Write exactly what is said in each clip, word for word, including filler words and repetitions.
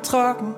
trocken.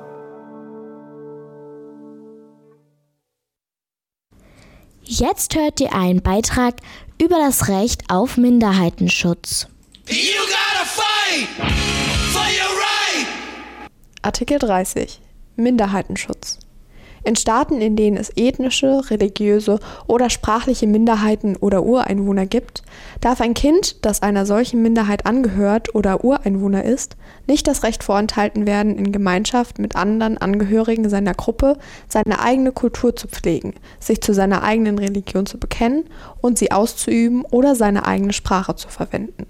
Jetzt hört ihr einen Beitrag über das Recht auf Minderheitenschutz. You gotta fight for your right. Artikel dreißig. Minderheitenschutz. In Staaten, in denen es ethnische, religiöse oder sprachliche Minderheiten oder Ureinwohner gibt, darf ein Kind, das einer solchen Minderheit angehört oder Ureinwohner ist, nicht das Recht vorenthalten werden, in Gemeinschaft mit anderen Angehörigen seiner Gruppe seine eigene Kultur zu pflegen, sich zu seiner eigenen Religion zu bekennen und sie auszuüben oder seine eigene Sprache zu verwenden.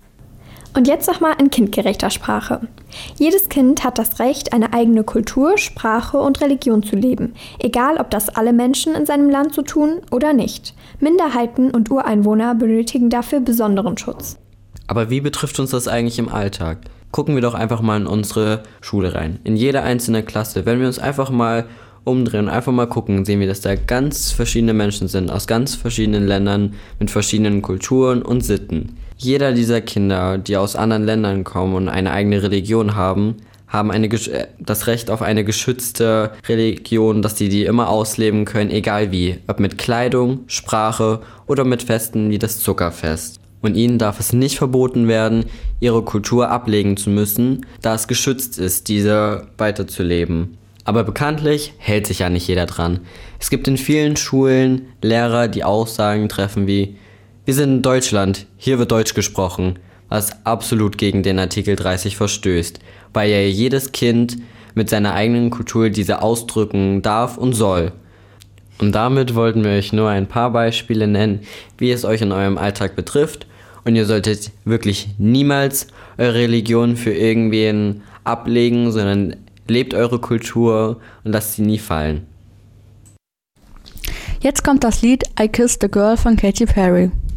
Und jetzt nochmal in kindgerechter Sprache. Jedes Kind hat das Recht, eine eigene Kultur, Sprache und Religion zu leben, egal ob das alle Menschen in seinem Land so tun oder nicht. Minderheiten und Ureinwohner benötigen dafür besonderen Schutz. Aber wie betrifft uns das eigentlich im Alltag? Gucken wir doch einfach mal in unsere Schule rein. In jede einzelne Klasse. Wenn wir uns einfach mal umdrehen und einfach mal gucken, sehen wir, dass da ganz verschiedene Menschen sind, aus ganz verschiedenen Ländern, mit verschiedenen Kulturen und Sitten. Jeder dieser Kinder, die aus anderen Ländern kommen und eine eigene Religion haben, haben eine, das Recht auf eine geschützte Religion, dass sie die immer ausleben können, egal wie. Ob mit Kleidung, Sprache oder mit Festen wie das Zuckerfest. Und ihnen darf es nicht verboten werden, ihre Kultur ablegen zu müssen, da es geschützt ist, diese weiterzuleben. Aber bekanntlich hält sich ja nicht jeder dran. Es gibt in vielen Schulen Lehrer, die Aussagen treffen wie: Wir sind in Deutschland, hier wird Deutsch gesprochen, was absolut gegen den Artikel dreißig verstößt, weil ja jedes Kind mit seiner eigenen Kultur diese ausdrücken darf und soll. Und damit wollten wir euch nur ein paar Beispiele nennen, wie es euch in eurem Alltag betrifft, und ihr solltet wirklich niemals eure Religion für irgendwen ablegen, sondern lebt eure Kultur und lasst sie nie fallen. Jetzt kommt das Lied I Kissed a Girl von Katy Perry.